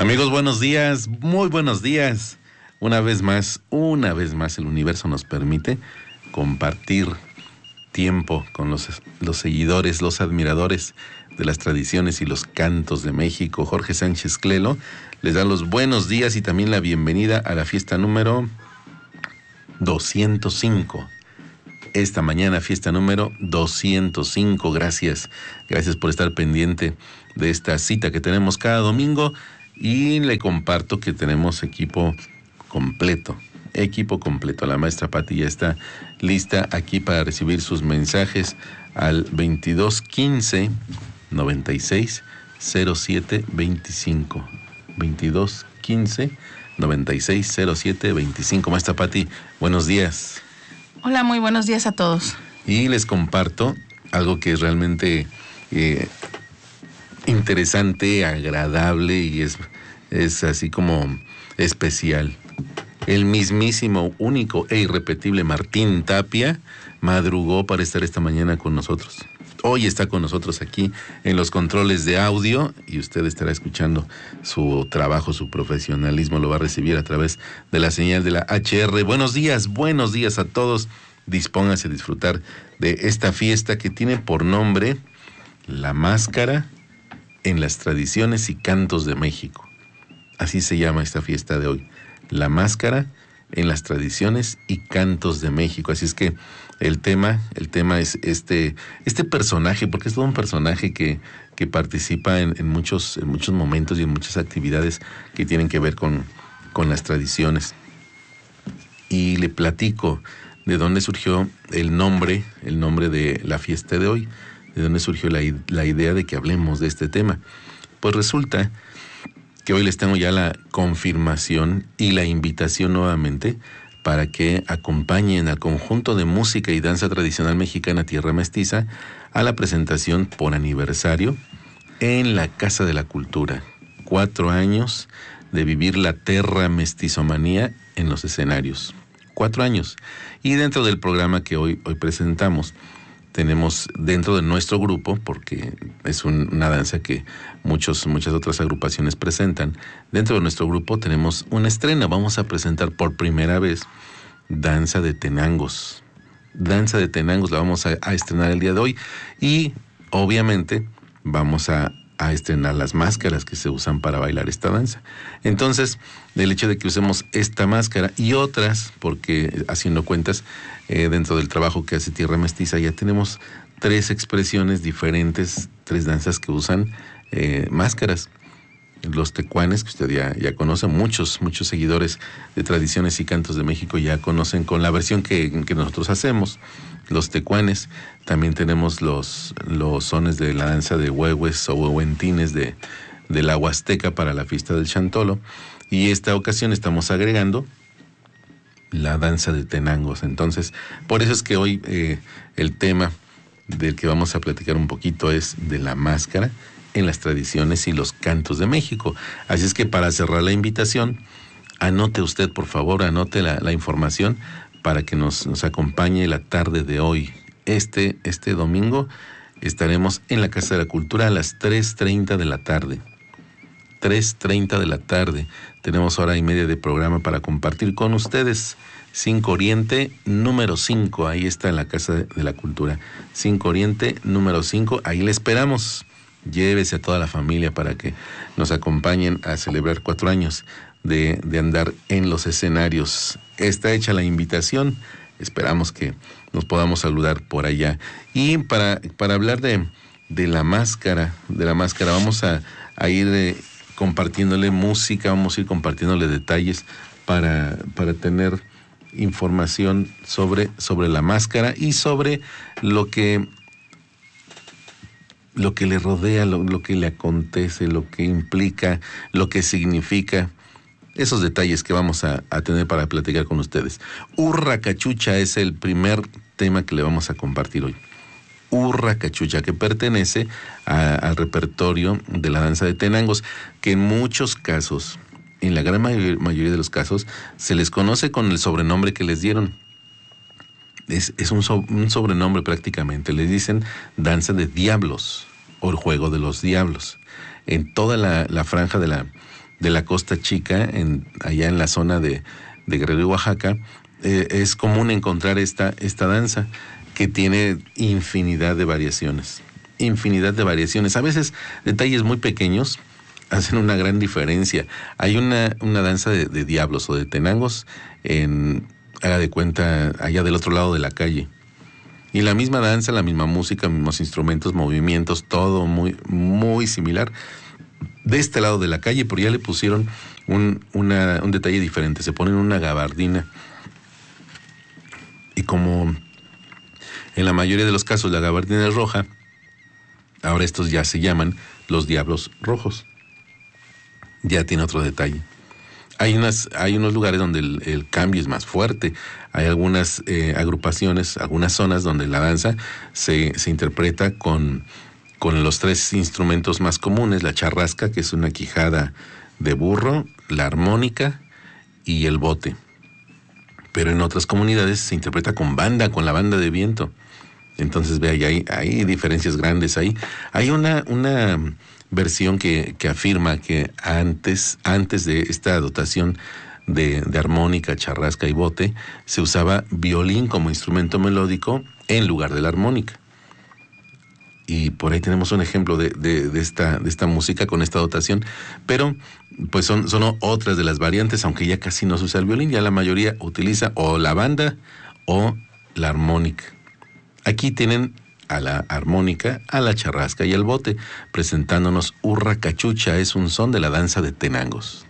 Amigos, buenos días, muy buenos días. Una vez más el universo nos permite compartir tiempo con los seguidores, los admiradores de las tradiciones y los cantos de México. Jorge Sánchez Clelo les da los buenos días y también la bienvenida a la fiesta número 205. Esta mañana, fiesta número 205. Gracias por estar pendiente de esta cita que tenemos cada domingo. Y le comparto que tenemos equipo completo. La maestra Pati ya está lista aquí para recibir sus mensajes al 2215 96 07 25. 2215 96 07 25. Maestra Pati, buenos días. Hola, muy buenos días a todos. Y les comparto algo que es realmente interesante, agradable y es así como especial. El mismísimo, único e irrepetible Martín Tapia madrugó para estar esta mañana con nosotros. Hoy está con nosotros aquí en los controles de audio y usted estará escuchando su trabajo, su profesionalismo, lo va a recibir a través de la señal de la HR. Buenos días a todos. Dispónganse a disfrutar de esta fiesta que tiene por nombre La Máscara en las tradiciones y cantos de México. Así se llama esta fiesta de hoy. La Máscara en las tradiciones y cantos de México. Así es que el tema es este personaje, porque es todo un personaje que participa en muchos momentos y en muchas actividades que tienen que ver con las tradiciones. Y le platico de dónde surgió el nombre de la fiesta de hoy, de dónde surgió la idea de que hablemos de este tema. Pues resulta que hoy les tengo ya la confirmación y la invitación nuevamente para que acompañen al conjunto de música y danza tradicional mexicana Tierra Mestiza a la presentación por aniversario en la Casa de la Cultura. 4 años de vivir la Terra Mestizomanía en los escenarios. 4 años. Y dentro del programa que hoy presentamos, tenemos dentro de nuestro grupo, porque es una danza que muchas otras agrupaciones presentan, dentro de nuestro grupo tenemos un estreno. Vamos a presentar por primera vez Danza de Tenangos. Danza de Tenangos la vamos a estrenar el día de hoy y obviamente vamos a estrenar las máscaras que se usan para bailar esta danza. Entonces, el hecho de que usemos esta máscara y otras, porque haciendo cuentas, dentro del trabajo que hace Tierra Mestiza ya tenemos 3 expresiones diferentes, 3 danzas que usan máscaras. Los tecuanes, que usted ya conoce, muchos seguidores de tradiciones y cantos de México ya conocen con la versión que nosotros hacemos. Los tecuanes, también tenemos los sones de la danza de huehues o huehuentines de la Huasteca para la fiesta del Chantolo. Y esta ocasión estamos agregando la danza de Tenangos. Entonces, por eso es que hoy el tema del que vamos a platicar un poquito es de la máscara en las tradiciones y los cantos de México. Así es que para cerrar la invitación, anote usted, por favor, anote la información para que nos acompañe la tarde de hoy. Este domingo estaremos en la Casa de la Cultura a las 3:30 de la tarde. 3:30 de la tarde. Tenemos hora y media de programa para compartir con ustedes. 5 Oriente, número 5. Ahí está en la Casa de la Cultura. 5 Oriente, número 5. Ahí le esperamos. Llévese a toda la familia para que nos acompañen a celebrar 4 años de andar en los escenarios. Está hecha la invitación. Esperamos que nos podamos saludar por allá. Y para hablar de la máscara, vamos a ir compartiéndole música, vamos a ir compartiéndole detalles para tener información sobre la máscara y sobre lo que le rodea, lo que le acontece, lo que implica, lo que significa. Esos detalles que vamos a tener para platicar con ustedes. Hurra Cachucha es el primer tema que le vamos a compartir hoy. Hurra Cachucha, que pertenece al repertorio de la danza de Tenangos, que en muchos casos, en la gran mayoría de los casos, se les conoce con el sobrenombre que les dieron. Es un sobrenombre prácticamente. Les dicen danza de diablos o el juego de los diablos. En toda la franja de de la Costa Chica, allá en la zona de Guerrero y Oaxaca, es común encontrar esta danza que tiene infinidad de variaciones. A veces detalles muy pequeños hacen una gran diferencia. Hay una danza de diablos o de tenangos haga de cuenta, allá del otro lado de la calle. Y la misma danza, la misma música, mismos instrumentos, movimientos, todo muy, muy similar. De este lado de la calle, pero ya le pusieron un detalle diferente. Se ponen una gabardina. Y como en la mayoría de los casos la gabardina es roja, ahora estos ya se llaman los diablos rojos. Ya tiene otro detalle. Hay unos lugares donde el cambio es más fuerte. Hay algunas agrupaciones, algunas zonas donde la danza se interpreta con los 3 instrumentos más comunes: la charrasca, que es una quijada de burro, la armónica y el bote. Pero en otras comunidades se interpreta con la banda de viento. Entonces, ve, hay diferencias grandes ahí. Hay una versión que afirma que antes de esta dotación de armónica, charrasca y bote, se usaba violín como instrumento melódico en lugar de la armónica. Y por ahí tenemos un ejemplo de esta música con esta dotación, pero pues son otras de las variantes, aunque ya casi no se usa el violín, ya la mayoría utiliza o la banda o la armónica. Aquí tienen a la armónica, a la charrasca y al bote, presentándonos Hurra Cachucha, es un son de la danza de Tenangos.